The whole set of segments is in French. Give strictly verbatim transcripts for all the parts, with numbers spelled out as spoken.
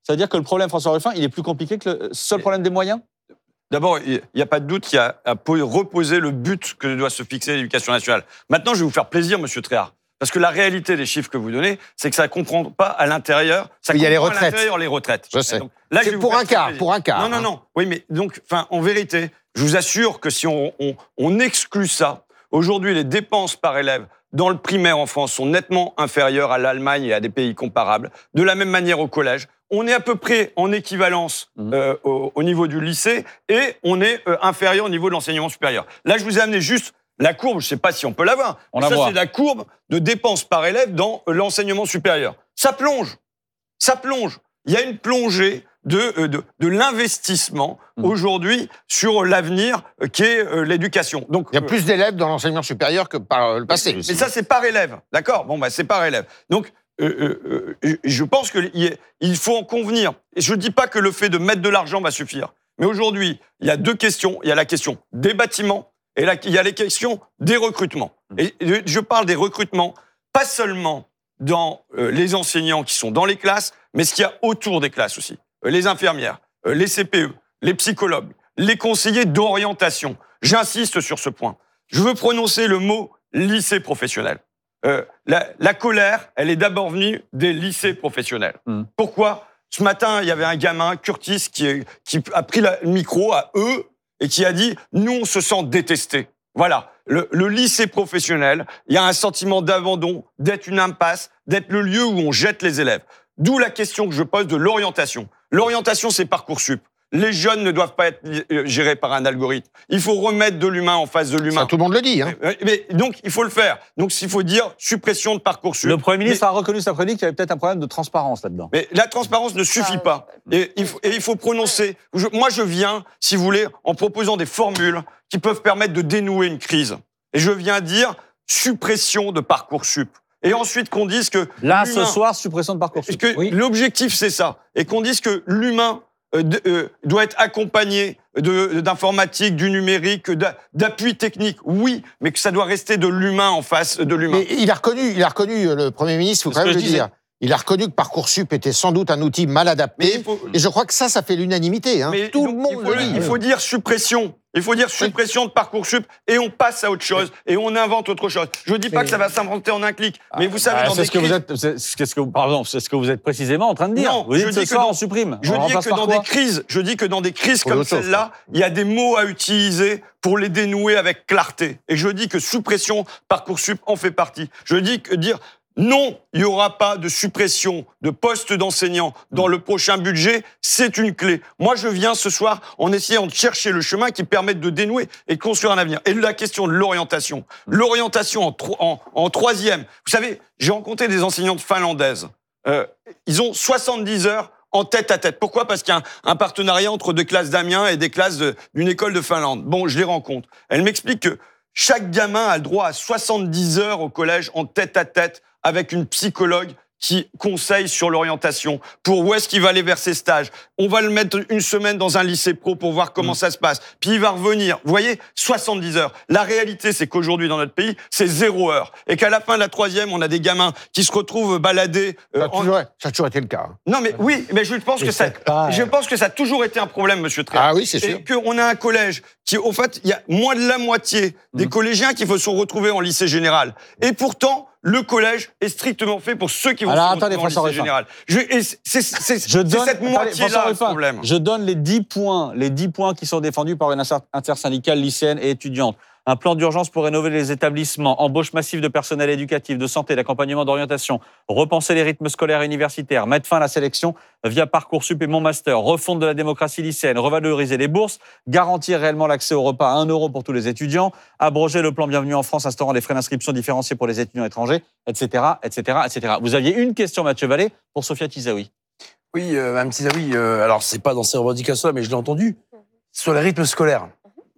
C'est-à-dire que le problème, François Ruffin, il est plus compliqué que le seul problème des moyens ? D'abord, il n'y a pas de doute qu'il y a à reposer le but que doit se fixer l'éducation nationale. Maintenant, je vais vous faire plaisir, monsieur Tréhard. Parce que la réalité des chiffres que vous donnez, c'est que ça ne comprend pas à l'intérieur. Ça il y a les retraites. À l'intérieur les retraites. Je sais. Donc, là, c'est je pour un quart, pour un quart. Non, non, non. Oui, mais donc, enfin, en vérité, je vous assure que si on, on, on exclut ça, aujourd'hui, les dépenses par élève dans le primaire en France sont nettement inférieures à l'Allemagne et à des pays comparables. De la même manière au collège. On est à peu près en équivalence euh, au, au niveau du lycée et on est euh, inférieur au niveau de l'enseignement supérieur. Là, je vous ai amené juste la courbe, je ne sais pas si on peut l'avoir. On la ça, voit. c'est la courbe de dépenses par élève dans euh, l'enseignement supérieur. Ça plonge. Ça plonge. Il y a une plongée de, euh, de, de l'investissement mmh. aujourd'hui sur l'avenir euh, qu'est euh, l'éducation. Donc, il y a plus d'élèves dans l'enseignement supérieur que par euh, le passé. Mais, mais ça, c'est par élève. D'accord ? Bon, bah, c'est par élève. Donc, Euh, euh, euh, je pense qu'il faut en convenir. Et je ne dis pas que le fait de mettre de l'argent va suffire. Mais aujourd'hui, il y a deux questions. Il y a la question des bâtiments et la, il y a les questions des recrutements. Et je parle des recrutements, pas seulement dans euh, les enseignants qui sont dans les classes, mais ce qu'il y a autour des classes aussi. Euh, les infirmières, euh, les C P E, les psychologues, les conseillers d'orientation. J'insiste sur ce point. Je veux prononcer le mot lycée professionnel. Euh, la, la colère, elle est d'abord venue des lycées professionnels. Mmh. Pourquoi ? Ce matin, il y avait un gamin, Curtis, qui, qui a pris le micro à eux et qui a dit « Nous, on se sent détestés ». Voilà, le, le lycée professionnel, il y a un sentiment d'abandon, d'être une impasse, d'être le lieu où on jette les élèves. D'où la question que je pose de l'orientation. L'orientation, c'est Parcoursup. Les jeunes ne doivent pas être gérés par un algorithme. Il faut remettre de l'humain en face de l'humain. Ça, tout le monde le dit. Hein. Mais, mais, donc, il faut le faire. Donc, il faut dire suppression de Parcoursup. Le Premier ministre mais, a reconnu cet après-midi qu'il y avait peut-être un problème de transparence là-dedans. Mais la transparence ne suffit pas. Et il faut, et il faut prononcer. Je, moi, je viens, si vous voulez, en proposant des formules qui peuvent permettre de dénouer une crise. Et je viens dire suppression de Parcoursup. Et ensuite qu'on dise que... Là, ce soir, suppression de Parcoursup. Que oui. L'objectif, c'est ça. Et qu'on dise que l'humain Euh, de, euh, doit être accompagné de, d'informatique, du numérique, d'appui technique, oui, mais que ça doit rester de l'humain en face de l'humain. Mais il a reconnu, il a reconnu, le Premier ministre, il faut quand même le dire. Il a reconnu que Parcoursup était sans doute un outil mal adapté. Faut... Et je crois que ça, ça fait l'unanimité. Hein. Mais tout donc, le monde il faut, le dit. Il faut dire suppression. Il faut dire suppression de Parcoursup et on passe à autre chose et on invente autre chose. Je ne dis pas mais... que ça va s'inventer en un clic, mais vous savez, ah, dans c'est des ce que crises... vous êtes, c'est ce que, pardon, c'est ce que vous êtes précisément en train de dire. Non, vous dites je dis ce que soir, dans, on supprime. Je on dis que dans des crises, je dis que dans des crises comme celle-là, il y a des mots à utiliser pour les dénouer avec clarté. Et je dis que suppression Parcoursup en fait partie. Je dis que dire non, il n'y aura pas de suppression de postes d'enseignants dans le prochain budget, c'est une clé. Moi, je viens ce soir en essayant de chercher le chemin qui permette de dénouer et de construire un avenir. Et la question de l'orientation. L'orientation en, tro- en, en troisième. Vous savez, j'ai rencontré des enseignantes finlandaises. Euh, ils ont soixante-dix heures en tête à tête. Pourquoi ? Parce qu'il y a un, un partenariat entre des classes d'Amiens et des classes de, d'une école de Finlande. Bon, je les rencontre. Elles m'expliquent que chaque gamin a le droit à soixante-dix heures au collège en tête à tête avec une psychologue qui conseille sur l'orientation, pour où est-ce qu'il va aller vers ses stages. On va le mettre une semaine dans un lycée pro pour voir comment mmh. ça se passe. Puis il va revenir. Vous voyez, soixante-dix heures. La réalité, c'est qu'aujourd'hui, dans notre pays, c'est zéro heure. Et qu'à la fin de la troisième, on a des gamins qui se retrouvent baladés... Euh, ça, a toujours, en... ça a toujours été le cas. Non, mais oui, mais je pense, que ça, pas, je pense que ça a toujours été un problème, monsieur Tréhard. Ah oui, c'est sûr. Et qu'on a un collège qui, au fait, il y a moins de la moitié des mmh. collégiens qui se sont retrouvés en lycée général. Et pourtant... le collège est strictement fait pour ceux qui vont Alors, se retrouver attendez, en lycée Ruffin. général. Je, et c'est, c'est, c'est, je donne, c'est cette moitié-là le problème. Je donne les dix points, les dix points qui sont défendus par une intersyndicale lycéenne et étudiante. Un plan d'urgence pour rénover les établissements, embauche massive de personnel éducatif, de santé, d'accompagnement, d'orientation, repenser les rythmes scolaires et universitaires, mettre fin à la sélection via Parcoursup et Mon Master, refonte de la démocratie lycéenne, revaloriser les bourses, garantir réellement l'accès au repas à un euro pour tous les étudiants, abroger le plan Bienvenue en France, instaurant des frais d'inscription différenciés pour les étudiants étrangers, et cetera, et cetera, et cetera. Vous aviez une question, Mathieu Vallée, pour Sophia Tizaoui. Oui, euh, Mme Tizaoui, euh, alors c'est pas dans ses revendications, mais je l'ai entendu, sur les rythmes scolaires.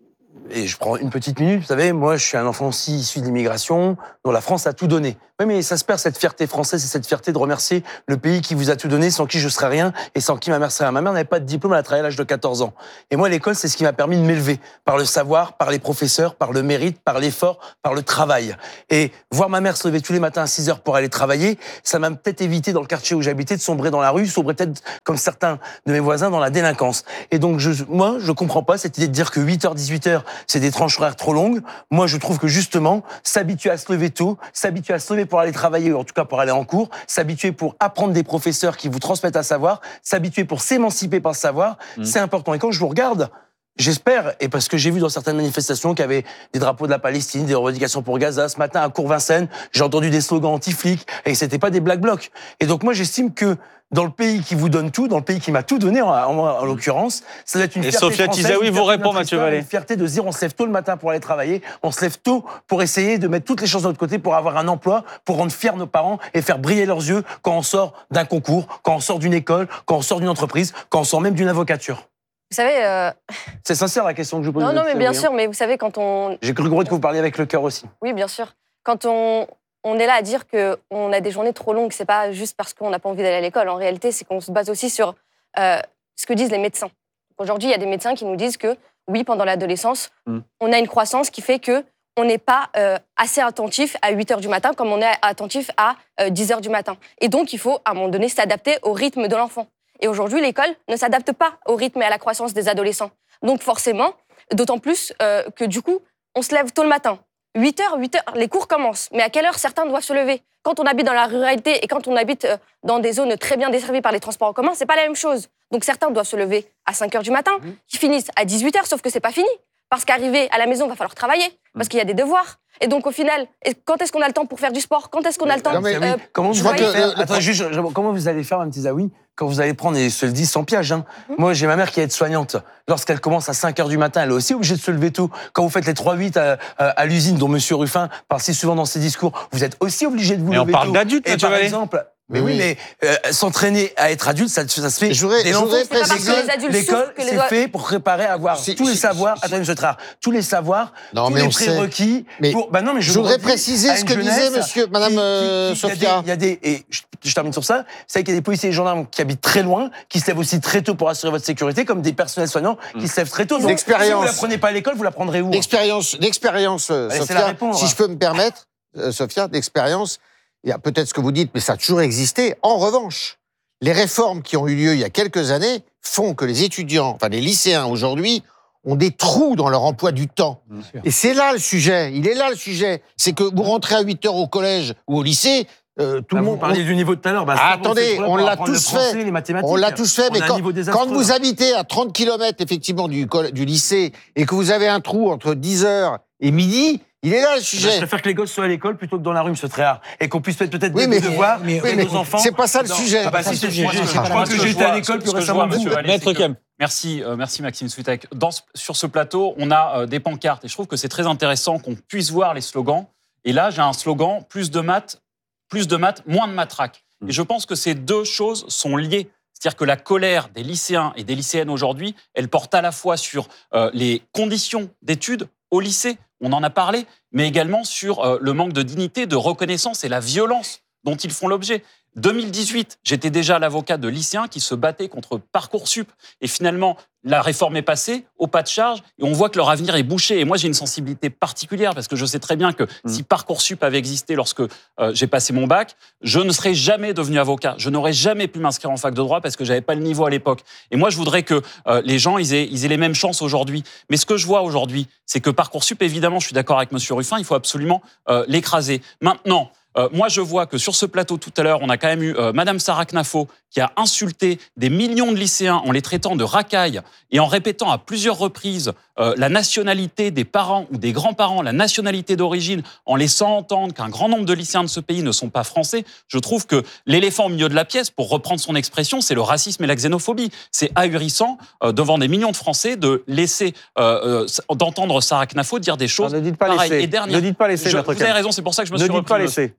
et je prends une petite minute, vous savez, moi je suis un enfant aussi issu de l'immigration, dont la France a tout donné. Oui, mais ça se perd cette fierté française et cette fierté de remercier le pays qui vous a tout donné, sans qui je serais rien et sans qui ma mère serait rien. Ma mère n'avait pas de diplôme, elle a travaillé à l'âge de quatorze ans. Et moi, l'école, c'est ce qui m'a permis de m'élever, par le savoir, par les professeurs, par le mérite, par l'effort, par le travail. Et voir ma mère se lever tous les matins à six heures pour aller travailler, ça m'a peut-être évité, dans le quartier où j'habitais, de sombrer dans la rue, sombrer peut-être, comme certains de mes voisins, dans la délinquance. Et donc, je, moi, je comprends pas cette idée de dire que huit heures, dix-huit heures, c'est des tranches horaires trop longues. Moi, je trouve que justement, s'habituer à se lever tôt, s'habituer à se lever pour aller travailler, ou en tout cas pour aller en cours, s'habituer pour apprendre des professeurs qui vous transmettent un savoir, s'habituer pour s'émanciper par le savoir, mmh. c'est important. Et quand je vous regarde, j'espère, et parce que j'ai vu dans certaines manifestations qu'il y avait des drapeaux de la Palestine, des revendications pour Gaza, ce matin à Cour-Vincennes, j'ai entendu des slogans anti-flics, et c'était pas des black blocs. Et donc moi, j'estime que dans le pays qui vous donne tout, dans le pays qui m'a tout donné, en, en, en l'occurrence, ça doit être une et fierté Sophia française, Tizaoui vous répond, Mathieu Vallée. Une fierté de dire on se lève tôt le matin pour aller travailler, on se lève tôt pour essayer de mettre toutes les chances de notre côté pour avoir un emploi, pour rendre fiers nos parents et faire briller leurs yeux quand on sort d'un concours, quand on sort d'une école, quand on sort d'une entreprise, quand on sort même d'une avocature. Vous savez... Euh... C'est sincère la question que je vous pose. Non, non, mais bien hein. sûr, mais vous savez, quand on... J'ai cru que vous parliez avec le cœur aussi. Oui, bien sûr. Quand on... On est là à dire qu'on a des journées trop longues, c'est pas juste parce qu'on n'a pas envie d'aller à l'école. En réalité, c'est qu'on se base aussi sur euh, ce que disent les médecins. Aujourd'hui, il y a des médecins qui nous disent que, oui, pendant l'adolescence, mm. on a une croissance qui fait qu'on n'est pas euh, assez attentif à huit heures du matin comme on est attentif à euh, dix heures du matin. Et donc, il faut, à un moment donné, s'adapter au rythme de l'enfant. Et aujourd'hui, l'école ne s'adapte pas au rythme et à la croissance des adolescents. Donc, forcément, d'autant plus euh, que, du coup, on se lève tôt le matin. huit heures, huit heures, les cours commencent. Mais à quelle heure certains doivent se lever? Quand on habite dans la ruralité et quand on habite dans des zones très bien desservies par les transports en commun, c'est pas la même chose. Donc certains doivent se lever à cinq heures du matin, mmh. qui finissent à dix-huit heures, sauf que c'est pas fini. Parce qu'arriver à la maison, il va falloir travailler, parce qu'il y a des devoirs. Et donc au final, quand est-ce qu'on a le temps pour faire du sport? Quand est-ce qu'on a le temps... Non, mais, euh, comment, vous allez faire, attends, juste, comment vous allez faire, Mme Tizaoui, quand vous allez prendre, et se le dit sans piège, hein. Mmh. Moi j'ai ma mère qui est aide-soignante. Lorsqu'elle commence à cinq heures du matin, elle est aussi obligée de se lever tôt. Quand vous faites les trois huit à, à, à l'usine, dont M. Ruffin parle si souvent dans ses discours, vous êtes aussi obligé de vous mais lever tôt. Et on parle d'adultes, et par exemple... Mais oui, oui. mais euh, s'entraîner à être adulte, ça, ça se fait. Je voudrais, dès je voudrais préciser, l'école, c'est doigts... fait pour préparer à avoir si, tous les si, savoirs. Si, attendez, M. Trard, tous les savoirs, non, tous mais les prérequis. Mais pour, bah non, mais je, je voudrais préciser ce que disait Monsieur, Madame euh, Sophia. Il y a des, et je, je termine sur ça. C'est qu'il y a des policiers et gendarmes qui habitent très loin, qui se lèvent aussi très tôt pour assurer votre sécurité, comme des personnels soignants qui se lèvent très tôt. Donc, si vous la prenez pas à l'école, vous la prendrez où? L'expérience, l'expérience, Sophia. Si je peux me permettre, Sophia, d'expérience. Il y a peut-être ce que vous dites, mais ça a toujours existé. En revanche, les réformes qui ont eu lieu il y a quelques années font que les étudiants, enfin les lycéens aujourd'hui, ont des trous dans leur emploi du temps. Et c'est là le sujet, il est là le sujet. C'est que vous rentrez à huit heures au collège ou au lycée, euh, tout bah, le monde... Vous parliez on... du niveau de tout à l'heure. Bah, ah, attendez, on l'a tous fait. On l'a tous fait, mais quand, quand vous habitez à trente kilomètres effectivement du, du lycée et que vous avez un trou entre dix heures et midi... Il est là le sujet. Je préfère que les gosses soient à l'école plutôt que dans la rue, M. Tréhard, et qu'on puisse peut-être oui, des devoirs mais, oui, mais nos enfants. C'est pas ça le sujet. Ah bah si, c'est le sujet. Je crois que j'étais à l'école plus récemment. Maître Kem. Merci, euh, merci Maxime Switek. Dans, sur ce plateau, on a euh, des pancartes, et je trouve que c'est très intéressant qu'on puisse voir les slogans. Et là, j'ai un slogan, plus de maths, plus de maths, moins de matraques. Et je pense que ces deux choses sont liées. C'est-à-dire que la colère des lycéens et des lycéennes aujourd'hui, elle porte à la fois sur euh, les conditions d'études au lycée, on en a parlé, mais également sur euh, le manque de dignité, de reconnaissance et la violence dont ils font l'objet. deux mille dix-huit, j'étais déjà l'avocat de lycéens qui se battaient contre Parcoursup. Et finalement, la réforme est passée au pas de charge et on voit que leur avenir est bouché. Et moi, j'ai une sensibilité particulière parce que je sais très bien que mmh. si Parcoursup avait existé lorsque euh, j'ai passé mon bac, je ne serais jamais devenu avocat. Je n'aurais jamais pu m'inscrire en fac de droit parce que j'avais pas le niveau à l'époque. Et moi, je voudrais que euh, les gens ils aient, ils aient les mêmes chances aujourd'hui. Mais ce que je vois aujourd'hui, c'est que Parcoursup, évidemment, je suis d'accord avec M. Ruffin, il faut absolument euh, l'écraser. Maintenant, Euh, moi, je vois que sur ce plateau, tout à l'heure, on a quand même eu euh, Madame Sarah Knafo qui a insulté des millions de lycéens en les traitant de racailles et en répétant à plusieurs reprises euh, la nationalité des parents ou des grands-parents, la nationalité d'origine, en laissant entendre qu'un grand nombre de lycéens de ce pays ne sont pas français. Je trouve que l'éléphant au milieu de la pièce, pour reprendre son expression, c'est le racisme et la xénophobie. C'est ahurissant euh, devant des millions de Français de laisser, euh, euh, d'entendre Sarah Knafo dire des choses non, ne dites pas pareilles. Laisser. Et dernière, ne dites pas laisser, je, vous avez raison, c'est pour ça que je me ne suis dites pas laisser.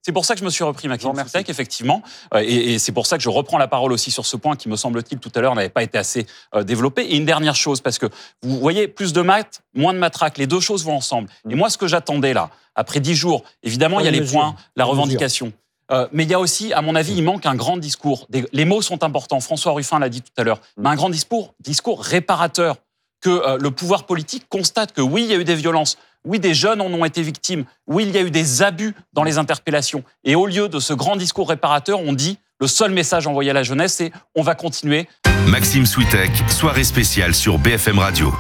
C'est pour ça que je me suis repris, Maxime Soutek, effectivement. Et, et c'est pour ça que je reprends la parole aussi sur ce point qui, me semble-t-il, tout à l'heure, n'avait pas été assez euh, développé. Et une dernière chose, parce que vous voyez, plus de maths, moins de matraque, les deux choses vont ensemble. Et moi, ce que j'attendais là, après dix jours, évidemment, il y a les points, la revendication. Euh, mais il y a aussi, à mon avis, il manque un grand discours. Des, les mots sont importants. François Ruffin l'a dit tout à l'heure. Mais un grand discours, discours réparateur. Que euh, le pouvoir politique constate que oui, il y a eu des violences. Oui, des jeunes en ont été victimes. Oui, il y a eu des abus dans les interpellations. Et au lieu de ce grand discours réparateur, on dit, le seul message envoyé à la jeunesse, c'est « on va continuer ». Maxime Soutek, soirée spéciale sur B F M Radio.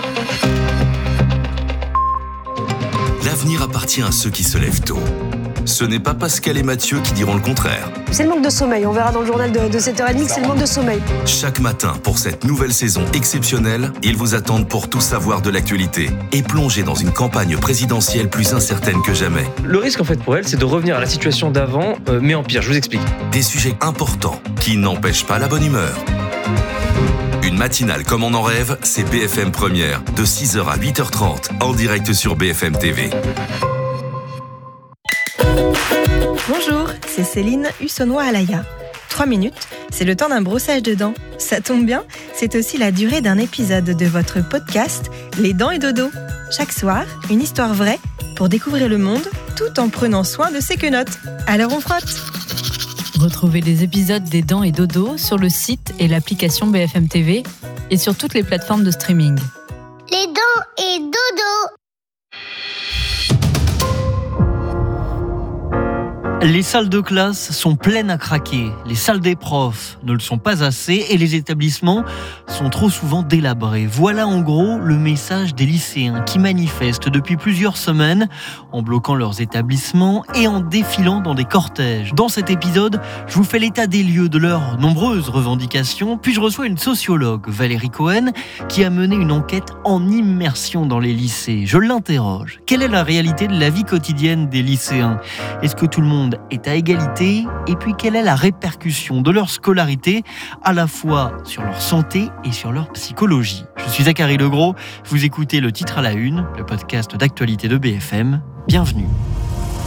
L'avenir appartient à ceux qui se lèvent tôt. Ce n'est pas Pascal et Mathieu qui diront le contraire. C'est le manque de sommeil. On verra dans le journal de, de sept heures trente que c'est le manque de sommeil. Chaque matin, pour cette nouvelle saison exceptionnelle, ils vous attendent pour tout savoir de l'actualité et plonger dans une campagne présidentielle plus incertaine que jamais. Le risque, en fait, pour elle, c'est de revenir à la situation d'avant, euh, mais en pire. Je vous explique. Des sujets importants qui n'empêchent pas la bonne humeur. Une matinale comme on en rêve, c'est B F M Première, de six heures à huit heures trente, en direct sur B F M T V. Bonjour, c'est Céline Hussonnois-Alaya. Trois minutes, c'est le temps d'un brossage de dents. Ça tombe bien, c'est aussi la durée d'un épisode de votre podcast Les Dents et Dodo. Chaque soir, une histoire vraie pour découvrir le monde tout en prenant soin de ses quenottes. Alors on frotte. Retrouvez les épisodes des Dents et Dodo sur le site et l'application B F M T V et sur toutes les plateformes de streaming. Les Dents et Dodo. Les salles de classe sont pleines à craquer, les salles des profs ne le sont pas assez et les établissements sont trop souvent délabrés. Voilà en gros le message des lycéens qui manifestent depuis plusieurs semaines en bloquant leurs établissements et en défilant dans des cortèges. Dans cet épisode, je vous fais l'état des lieux de leurs nombreuses revendications, puis je reçois une sociologue, Valérie Cohen, qui a mené une enquête en immersion dans les lycées. Je l'interroge. Quelle est la réalité de la vie quotidienne des lycéens ? Est-ce que tout le monde est à égalité? Et puis quelle est la répercussion de leur scolarité à la fois sur leur santé et sur leur psychologie? Je suis Zachary Legros, vous écoutez Le Titre à la Une, le podcast d'actualité de B F M. Bienvenue.